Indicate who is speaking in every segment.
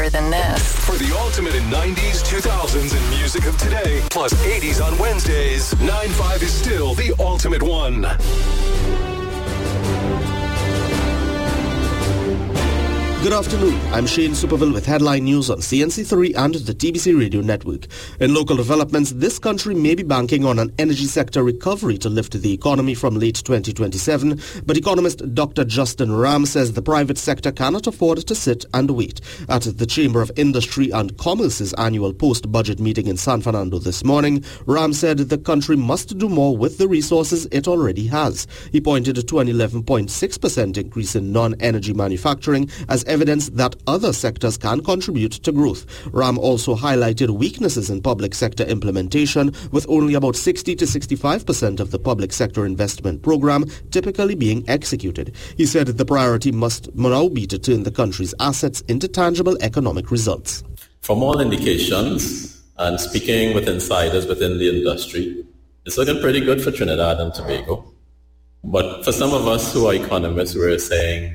Speaker 1: than this.
Speaker 2: For the ultimate in 90s, 2000s, and music of today, plus 80s on Wednesdays, 9-5 is still the ultimate one.
Speaker 3: Good afternoon. I'm Shane Superville with headline news on CNC3 and the TBC Radio Network. In local developments, this country may be banking on an energy sector recovery to lift the economy from late 2027, but economist Dr. Justin Ram says the private sector cannot afford to sit and wait. At the Chamber of Industry and Commerce's annual post-budget meeting in San Fernando this morning, Ram said the country must do more with the resources it already has. He pointed to an 11.6% increase in non-energy manufacturing as evidence that other sectors can contribute to growth. Ram also highlighted weaknesses in public sector implementation, with only about 60 to 65% of the public sector investment program typically being executed. He said the priority must now be to turn the country's assets into tangible economic results.
Speaker 4: From all indications, and speaking with insiders within the industry, it's looking pretty good for Trinidad and Tobago. But for some of us who are economists, we're saying,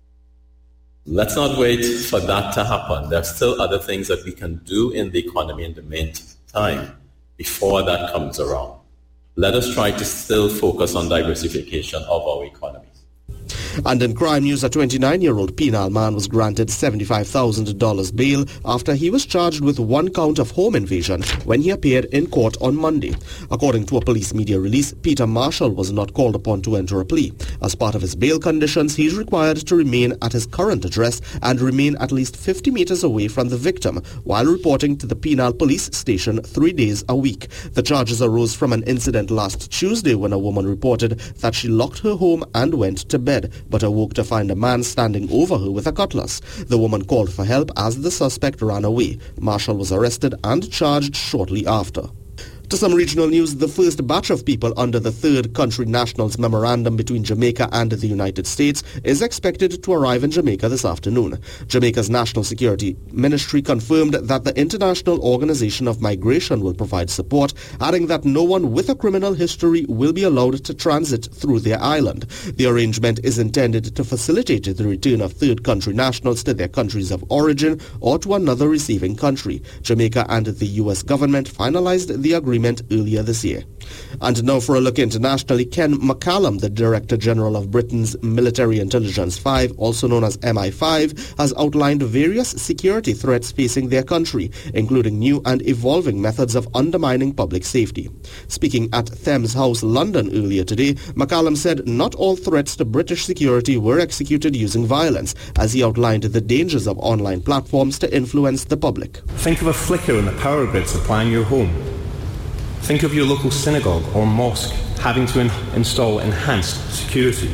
Speaker 4: let's not wait for that to happen. There are still other things that we can do in the economy in the meantime before that comes around. Let us try to still focus on diversification of our economy.
Speaker 3: And in crime news, a 29-year-old penal man was granted $75,000 bail after he was charged with one count of home invasion when he appeared in court on Monday. According to a police media release, Peter Marshall was not called upon to enter a plea. As part of his bail conditions, he is required to remain at his current address and remain at least 50 meters away from the victim while reporting to the penal police station 3 days a week. The charges arose from an incident last Tuesday when a woman reported that she locked her home and went to bed, but awoke to find a man standing over her with a cutlass. The woman called for help as the suspect ran away. Marshall was arrested and charged shortly after. To some regional news, the first batch of people under the Third Country Nationals Memorandum between Jamaica and the United States is expected to arrive in Jamaica this afternoon. Jamaica's National Security Ministry confirmed that the International Organization of Migration will provide support, adding that no one with a criminal history will be allowed to transit through their island. The arrangement is intended to facilitate the return of Third Country nationals to their countries of origin or to another receiving country. Jamaica and the U.S. government finalized the agreement earlier this year. And now for a look internationally, Ken McCallum, the Director General of Britain's Military Intelligence 5, also known as MI5, has outlined various security threats facing their country, including new and evolving methods of undermining public safety. Speaking at Thames House, London earlier today, McCallum said not all threats to British security were executed using violence, as he outlined the dangers of online platforms to influence the public.
Speaker 5: Think of a flicker in the power grid supplying your home. Think of your local synagogue or mosque having to install enhanced security.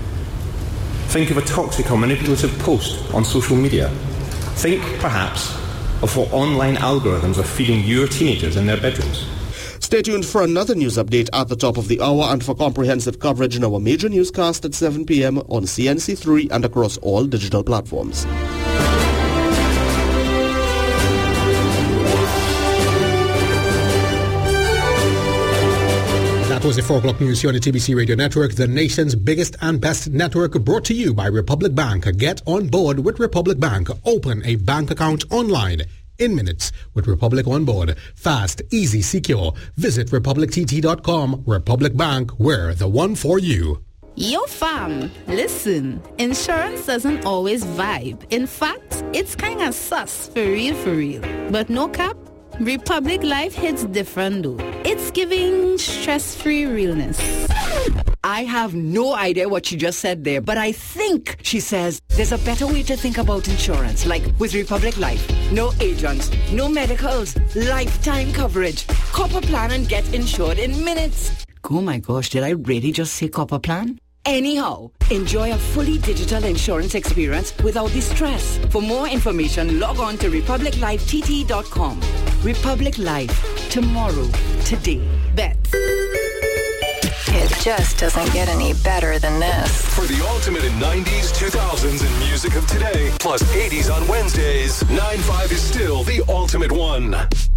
Speaker 5: Think of a toxic or manipulative post on social media. Think, perhaps, of what online algorithms are feeding your teenagers in their bedrooms.
Speaker 3: Stay tuned for another news update at the top of the hour and for comprehensive coverage in our major newscast at 7 p.m. on CNC3 and across all digital platforms.
Speaker 6: That was the 4 o'clock news here on the TBC Radio Network, the nation's biggest and best network, brought to you by Republic Bank. Get on board with Republic Bank. Open a bank account online in minutes with Republic on board. Fast, easy, secure. Visit republictt.com. Republic Bank, we're the one for you.
Speaker 7: Yo fam, listen, insurance doesn't always vibe. In fact, it's kinda sus, for real. But no cap, Republic Life hits different though. It's giving stress-free realness.
Speaker 8: I have no idea what she just said there, but I think she says there's a better way to think about insurance, like with Republic Life. No agents, no medicals, lifetime coverage. Copper plan and get insured in minutes. Oh my gosh, did I really just say copper plan? Anyhow, enjoy a fully digital insurance experience without the stress. For more information, log on to republiclifett.com. Republic Life. Tomorrow. Today. Bet.
Speaker 1: It just doesn't get any better than this.
Speaker 2: For the ultimate in 90s, 2000s, and music of today, plus 80s on Wednesdays, 9-5 is still the ultimate one.